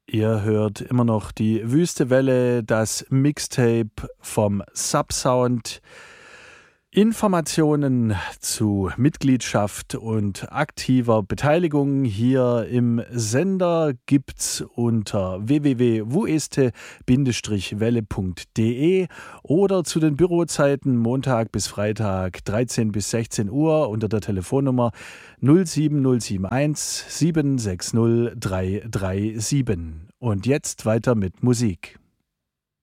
Ihr hört immer noch die Wüste Welle, das Mixtape vom Subsound. Informationen zu Mitgliedschaft und aktiver Beteiligung hier im Sender gibt's unter www.wueste-welle.de oder zu den Bürozeiten Montag bis Freitag 13 bis 16 Uhr unter der Telefonnummer 07071 760 337. Und jetzt weiter mit Musik.